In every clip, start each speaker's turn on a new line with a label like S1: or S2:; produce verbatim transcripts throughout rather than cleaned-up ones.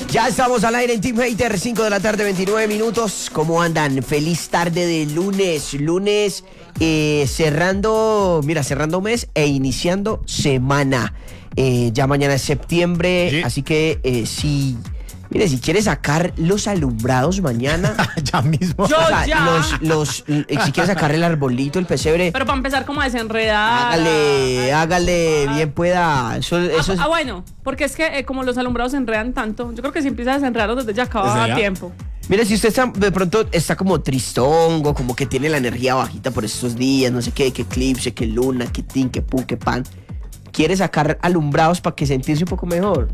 S1: Ya estamos al aire en Team Hater, cinco de la tarde, veintinueve minutos. ¿Cómo andan? Feliz tarde de lunes. Lunes eh, cerrando, mira, cerrando mes e iniciando semana. Eh, ya mañana es septiembre, sí. Así que eh, si... Mire, si quiere sacar los alumbrados mañana.
S2: Ya mismo.
S3: Yo
S1: o sea,
S3: ya.
S1: Los, los, si quiere sacar el arbolito, el pesebre.
S3: Pero para empezar como a desenredar.
S1: Hágale,
S3: a-
S1: hágale, bien pueda. Eso, eso
S3: ah,
S1: es...
S3: ah, bueno, porque es que eh, como los alumbrados se enredan tanto, yo creo que si empieza a desenredarlos desde ya acaba
S2: ¿Desde ya?
S3: tiempo.
S1: Mire, si usted está, de pronto está como tristongo, como que tiene la energía bajita por estos días, no sé qué, que eclipse, que luna, que tin, que pu, que pan. ¿Quiere sacar alumbrados para que sentirse un poco mejor?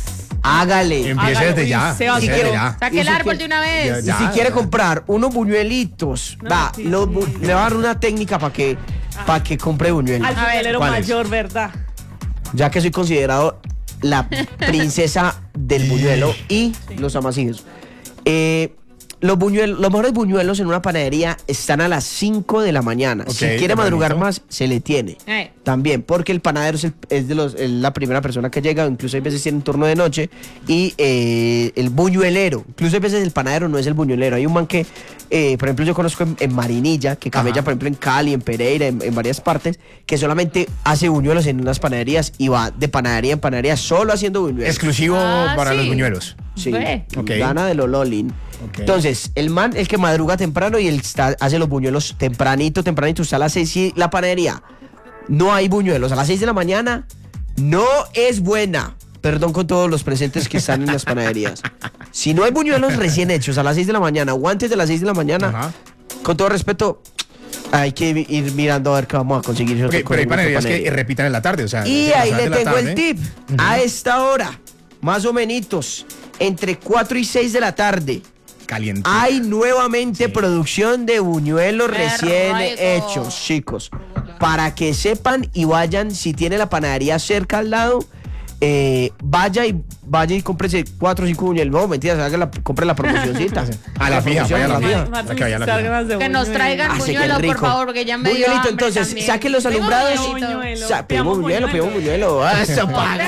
S1: Hágale.
S2: Empiece
S3: Hágalo,
S2: desde
S3: uy,
S2: ya.
S3: se va a
S2: empiece
S1: hacer.
S2: desde ya.
S4: Saque
S1: Y
S4: el
S1: si
S4: árbol
S1: quiere-
S4: de una vez.
S2: Ya,
S1: Y
S2: ya.
S1: si quiere comprar unos buñuelitos,
S3: No,
S1: va,
S3: sí,
S1: los
S3: sí.
S1: bu- le va a dar una técnica para que, para que compre buñuelos.
S3: Al
S4: A ver,
S3: buñuelero
S2: ¿cuál es?
S3: mayor, ¿verdad?
S1: Ya que soy considerado la princesa del buñuelo y los amasijos. Eh, los, buñuelos, los mejores buñuelos en una panadería están a las cinco de la mañana.
S2: Ok,
S1: si quiere madrugar
S2: tempranito.
S1: más, se le tiene.
S4: Eh.
S1: También, porque el panadero es, el- es de los, es la primera persona que llega, incluso hay veces tiene un turno de noche, y eh, el buñuelero, incluso hay veces el panadero no es el buñuelero. Hay un man que, eh, por ejemplo, yo conozco en, en Marinilla, que camella,
S2: Ajá.
S1: por ejemplo, en Cali, en Pereira, en, en varias partes, que solamente hace buñuelos en unas panaderías y va de panadería en panadería solo haciendo buñuelos.
S2: Exclusivo
S4: Ah,
S2: para
S4: sí.
S2: los buñuelos.
S1: Sí,
S4: Ve.
S2: Ok.
S1: gana de lo lolin.
S2: Ok.
S1: Entonces, el man, el que madruga temprano y él está, hace los buñuelos tempranito, tempranito, está a las seis y la panadería. No hay buñuelos. A las seis de la mañana no es buena. Perdón con todos los presentes que están en las panaderías. Si no hay buñuelos recién hechos a las seis de la mañana o antes de las seis de la mañana,
S2: Ajá.
S1: con todo respeto, hay que ir mirando a ver qué vamos a conseguir.
S2: Ok, pero hay panaderías que repitan en la tarde, o sea.
S1: Y
S2: a las
S1: ahí
S2: horas
S1: le
S2: de la
S1: tengo el
S2: tarde.
S1: tip. A esta hora, más o menos, entre cuatro y seis de la tarde,
S2: Caliente.
S1: hay nuevamente producción de buñuelos
S4: ¡Qué
S1: recién
S4: rico!
S1: hechos, chicos. Para que sepan y vayan, si tiene la panadería cerca al lado, eh, vaya y vaya y cómprese cuatro o cinco buñuelos. No, mentiras, haga la, compre la promocioncita.
S2: A la fija,
S1: promoción,
S2: vaya a la
S1: a la
S2: fija.
S1: fija.
S2: Para que vaya a la fija.
S4: Que nos traigan
S1: Ah, sí, qué
S4: buñuelo, por
S1: rico.
S4: favor, porque ya me dio
S1: Buñuelito,
S4: hambre
S1: entonces,
S4: también.
S1: saquen los
S4: Tengo
S1: alumbrados.
S4: buñuelito.
S3: Buñuelo.
S1: O sea, pedimos
S3: Pidamos
S1: buñuelo, pedimos
S3: buñuelo.
S1: buñuelo. Ah, eso paga.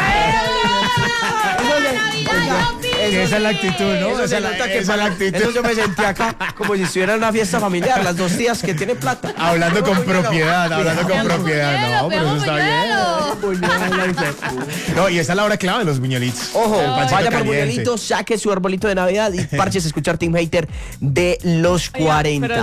S2: Esa es la actitud, ¿no?
S1: Eso
S2: Esa
S1: se
S2: es la,
S1: nota que
S2: esa es la actitud.
S1: Entonces yo me sentí acá como si estuviera en una fiesta familiar, las dos tías que tienen plata.
S2: Hablando con propiedad, hablando con
S4: Pedimos
S2: propiedad.
S4: buñuelo,
S2: No, pero eso
S4: pedimos
S2: está bien.
S4: buñuelo.
S2: No, y esa es la hora clave de los buñuelitos.
S1: Ojo,
S2: El pancito
S1: vaya por
S2: caliente.
S1: buñuelito, saque su arbolito de Navidad y parches a escuchar Team Hater de los
S3: Oiga,
S1: cuarenta.
S3: pero